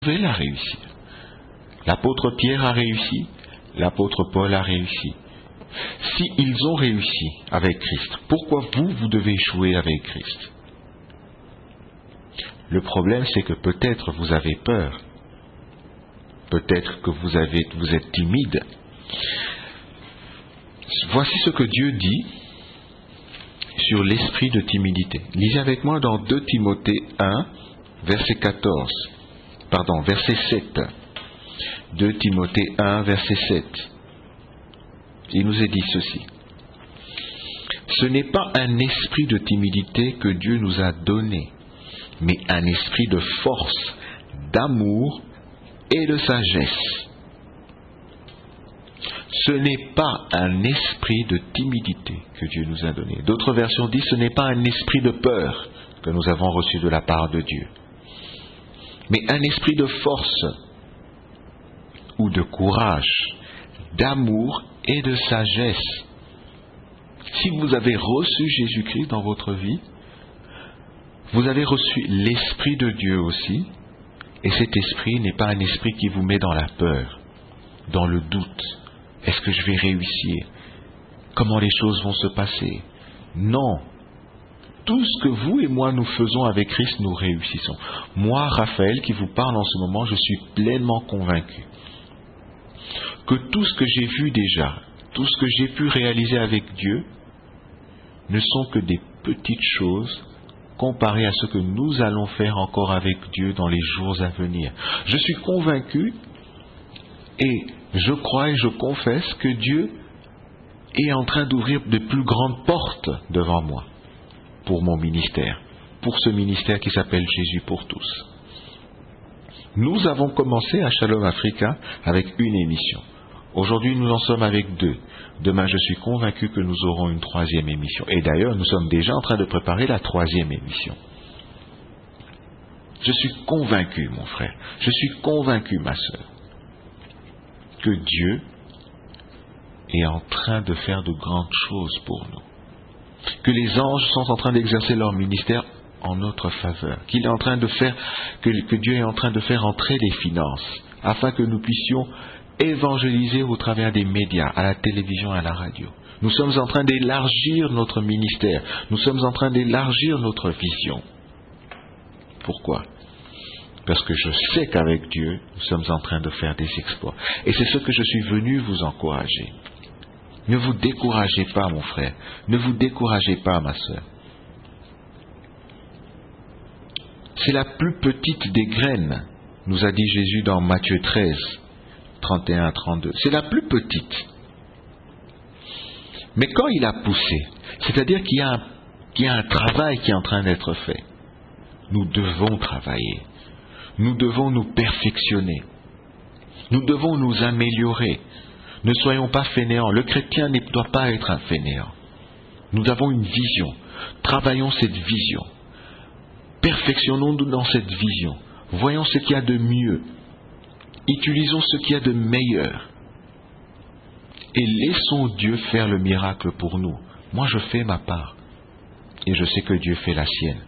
pouvez la réussir. L'apôtre Pierre a réussi, l'apôtre Paul a réussi. Si ils ont réussi avec Christ, pourquoi vous devez échouer avec Christ? Le problème, c'est que peut-être vous avez peur. Peut-être que vous êtes timide. Voici ce que Dieu dit sur l'esprit de timidité. Lisez avec moi dans 2 Timothée 1, verset 7. 2 Timothée 1, verset 7. Il nous est dit ceci. Ce n'est pas un esprit de timidité que Dieu nous a donné, mais un esprit de force, d'amour et de sagesse. Ce n'est pas un esprit de timidité que Dieu nous a donné. D'autres versions disent ce n'est pas un esprit de peur que nous avons reçu de la part de Dieu, mais un esprit de force ou de courage, d'amour et de sagesse. Si vous avez reçu Jésus-Christ dans votre vie, vous avez reçu l'Esprit de Dieu aussi, et cet esprit n'est pas un esprit qui vous met dans la peur, dans le doute. Est-ce que je vais réussir? Comment les choses vont se passer? Non. Tout ce que vous et moi nous faisons avec Christ, nous réussissons. Moi, Raphaël, qui vous parle en ce moment, je suis pleinement convaincu que tout ce que j'ai vu déjà, tout ce que j'ai pu réaliser avec Dieu, ne sont que des petites choses comparées à ce que nous allons faire encore avec Dieu dans les jours à venir. Je suis convaincu et je crois et je confesse que Dieu est en train d'ouvrir de plus grandes portes devant moi pour mon ministère, pour ce ministère qui s'appelle Jésus pour tous. Nous avons commencé à Shalom Africa avec une émission. Aujourd'hui, nous en sommes avec 2. Demain, je suis convaincu que nous aurons une 3e émission. Et d'ailleurs, nous sommes déjà en train de préparer la 3e émission. Je suis convaincu, mon frère, je suis convaincu, ma sœur, que Dieu est en train de faire de grandes choses pour nous. Que les anges sont en train d'exercer leur ministère en notre faveur. Qu'il est en train de faire, que Dieu est en train de faire entrer les finances, afin que nous puissions évangéliser au travers des médias, à la télévision, à la radio. Nous sommes en train d'élargir notre ministère. Nous sommes en train d'élargir notre vision. Pourquoi? Parce que je sais qu'avec Dieu, nous sommes en train de faire des exploits. Et c'est ce que je suis venu vous encourager. Ne vous découragez pas, mon frère. Ne vous découragez pas, ma sœur. C'est la plus petite des graines, nous a dit Jésus dans Matthieu 13, 31 à 32. C'est la plus petite. Mais quand il a poussé, c'est-à-dire qu'il y a un travail qui est en train d'être fait, nous devons travailler. Nous devons nous perfectionner. Nous devons nous améliorer. Ne soyons pas fainéants. Le chrétien ne doit pas être un fainéant. Nous avons une vision. Travaillons cette vision. Perfectionnons-nous dans cette vision. Voyons ce qu'il y a de mieux. Utilisons ce qu'il y a de meilleur. Et laissons Dieu faire le miracle pour nous. Moi, je fais ma part. Et je sais que Dieu fait la sienne.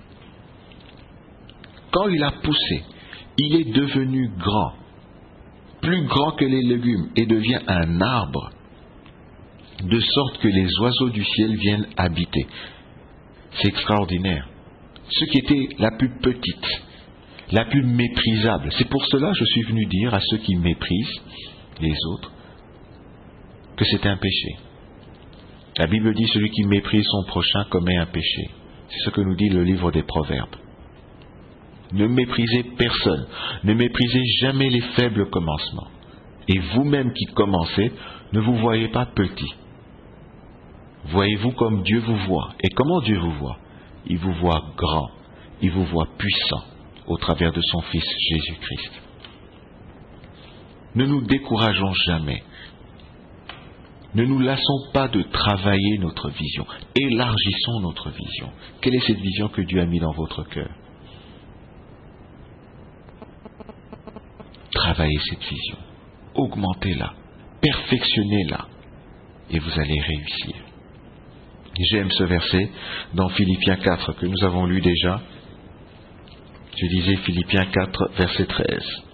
Quand il a poussé, il est devenu grand. Plus grand que les légumes. Et devient un arbre. De sorte que les oiseaux du ciel viennent habiter. C'est extraordinaire. Ce qui était la plus petite, la plus méprisable. C'est pour cela que je suis venu dire à ceux qui méprisent les autres que c'est un péché. La Bible dit celui qui méprise son prochain commet un péché. C'est ce que nous dit le livre des Proverbes. Ne méprisez personne. Ne méprisez jamais les faibles commencements. Et vous-même qui commencez, ne vous voyez pas petit. Voyez-vous comme Dieu vous voit. Et comment Dieu vous voit? Il vous voit grand. Il vous voit puissant au travers de son Fils Jésus-Christ. Ne nous décourageons jamais. Ne nous lassons pas de travailler notre vision. Élargissons notre vision. Quelle est cette vision que Dieu a mise dans votre cœur? Travaillez cette vision. Augmentez-la. Perfectionnez-la. Et vous allez réussir. J'aime ce verset dans Philippiens 4 que nous avons lu déjà. Je disais Philippiens 4, verset 13.